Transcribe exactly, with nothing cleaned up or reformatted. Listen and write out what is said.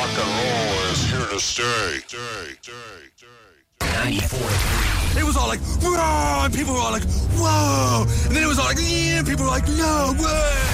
Rock and roll is here to stay. Stay, stay, stay. ninety-four point three. It was all like, whoa, and people were all like, whoa. And then it was all like, yeah, and people were like, no, whoa.